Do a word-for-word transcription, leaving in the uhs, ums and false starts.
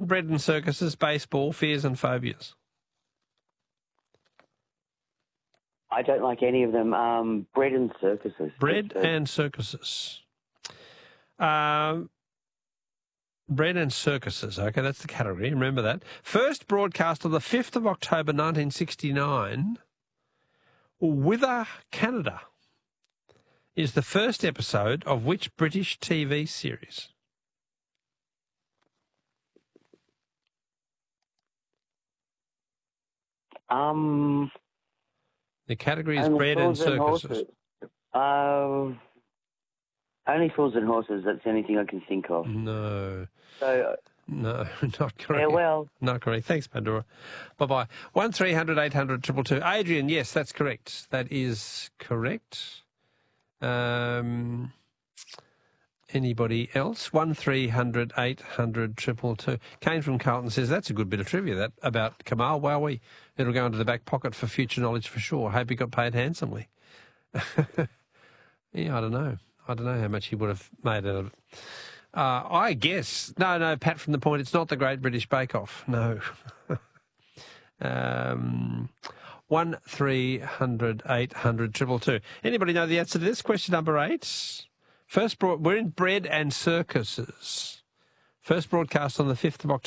bread and circuses, baseball, fears and phobias. I don't like any of them. Um, bread and circuses. Bread That's and circuses. Um, bread and circuses. Okay, that's the category. Remember that. First broadcast on the fifth of October nineteen sixty-nine, Wither, Canada, is the first episode of which British T V series? Um, The category is Only bread and Fools and circuses. Horses. Uh, Only Fools and Horses. That's the only thing I can think of. No. So, No, not correct. farewell. Not correct. Thanks, Pandora. Bye-bye. one three hundred eight hundred two two two. Adrian, yes, that's correct. That is correct. Um, anybody else? one three hundred eight hundred two two two. Kane from Carlton says, that's a good bit of trivia, that, about Kamal. Wowee. It'll go into the back pocket for future knowledge for sure. Hope he got paid handsomely. Yeah, I don't know. I don't know how much he would have made out of it. Uh, I guess. No, no, Pat from the Point, it's not the Great British Bake Off. No. um, one three hundred eight hundred two two two. Anybody know the answer to this? Question number eight. First, broad, we're in bread and circuses. First broadcast on the fifth of October.